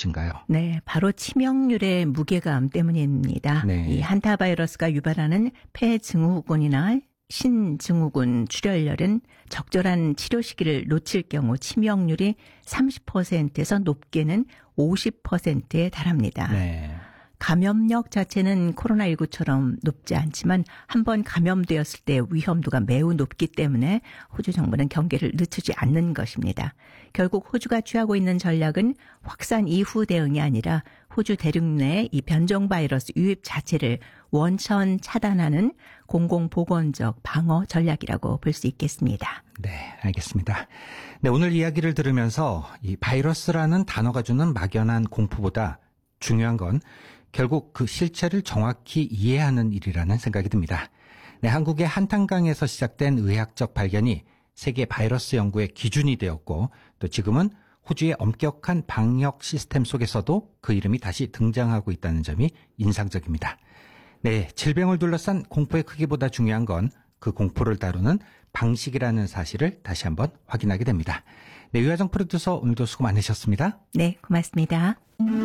무엇인가요? 네, 바로 치명률의 무게감 때문입니다. 네. 이 한타바이러스가 유발하는 폐증후군이나 신증후군 출혈열은 적절한 치료 시기를 놓칠 경우 치명률이 30%에서 높게는 50%에 달합니다. 네. 감염력 자체는 코로나19처럼 높지 않지만 한번 감염되었을 때 위험도가 매우 높기 때문에 호주 정부는 경계를 늦추지 않는 것입니다. 결국 호주가 취하고 있는 전략은 확산 이후 대응이 아니라 호주 대륙 내 이 변종 바이러스 유입 자체를 원천 차단하는 공공보건적 방어 전략이라고 볼 수 있겠습니다. 네, 알겠습니다. 네, 오늘 이야기를 들으면서 이 바이러스라는 단어가 주는 막연한 공포보다 중요한 건 결국 그 실체를 정확히 이해하는 일이라는 생각이 듭니다. 네, 한국의 한탄강에서 시작된 의학적 발견이 세계 바이러스 연구의 기준이 되었고 또 지금은 호주의 엄격한 방역 시스템 속에서도 그 이름이 다시 등장하고 있다는 점이 인상적입니다. 네, 질병을 둘러싼 공포의 크기보다 중요한 건 그 공포를 다루는 방식이라는 사실을 다시 한번 확인하게 됩니다. 네, 유하정 프로듀서 오늘도 수고 많으셨습니다. 네, 고맙습니다.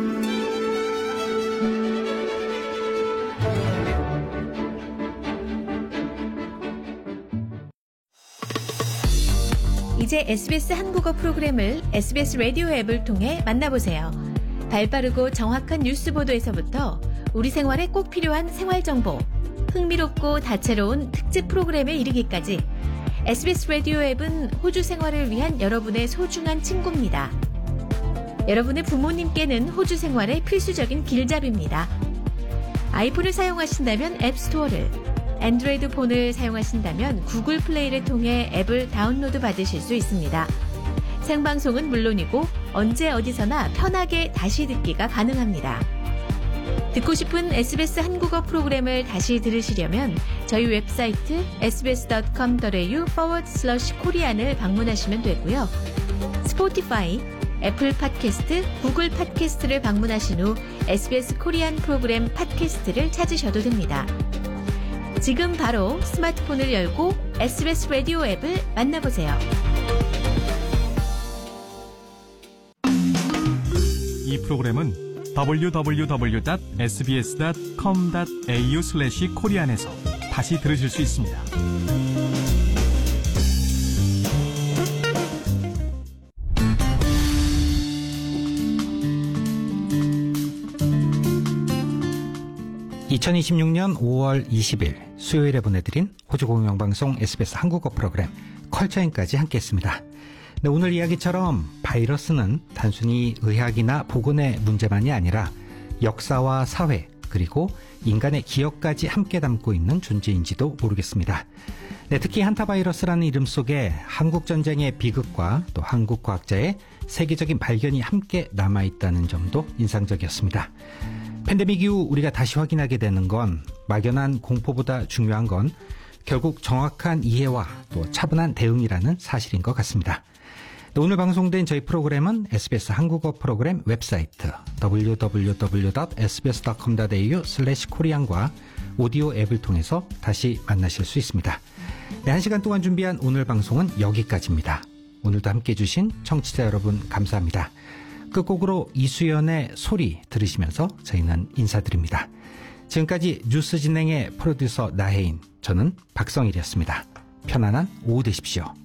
이제 SBS 한국어 프로그램을 SBS 라디오 앱을 통해 만나보세요. 발빠르고 정확한 뉴스 보도에서부터 우리 생활에 꼭 필요한 생활 정보, 흥미롭고 다채로운 특집 프로그램에 이르기까지 SBS 라디오 앱은 호주 생활을 위한 여러분의 소중한 친구입니다. 여러분의 부모님께는 호주 생활의 필수적인 길잡이입니다. 아이폰을 사용하신다면 앱스토어를, 안드로이드 폰을 사용하신다면 구글 플레이를 통해 앱을 다운로드 받으실 수 있습니다. 생방송은 물론이고 언제 어디서나 편하게 다시 듣기가 가능합니다. 듣고 싶은 SBS 한국어 프로그램을 다시 들으시려면 저희 웹사이트 sbs.com.au/korean을 방문하시면 되고요. 스포티파이, 애플 팟캐스트, 구글 팟캐스트를 방문하신 후 SBS 코리안 프로그램 팟캐스트를 찾으셔도 됩니다. 지금 바로 스마트폰을 열고 SBS 라디오 앱을 만나보세요. 이 프로그램은 www.sbs.com.au/korean에서 다시 들으실 수 있습니다. (2026년 5월 20일) 수요일에 보내드린 호주 공영방송 SBS 한국어 프로그램 컬처인까지 함께했습니다. 네, 오늘 이야기처럼 바이러스는 단순히 의학이나 보건의 문제만이 아니라 역사와 사회 그리고 인간의 기억까지 함께 담고 있는 존재인지도 모르겠습니다. 네, 특히 한타바이러스라는 이름 속에 한국전쟁의 비극과 또 한국 과학자의 세계적인 발견이 함께 남아있다는 점도 인상적이었습니다. 팬데믹 이후 우리가 다시 확인하게 되는 건 막연한 공포보다 중요한 건 결국 정확한 이해와 또 차분한 대응이라는 사실인 것 같습니다. 오늘 방송된 저희 프로그램은 SBS 한국어 프로그램 웹사이트 www.sbs.com.au/korean과 오디오 앱을 통해서 다시 만나실 수 있습니다. 네, 1시간 동안 준비한 오늘 방송은 여기까지입니다. 오늘도 함께해 주신 청취자 여러분 감사합니다. 끝곡으로 이수연의 소리 들으시면서 저희는 인사드립니다. 지금까지 뉴스 진행의 프로듀서 나혜인, 저는 박성일이었습니다. 편안한 오후 되십시오.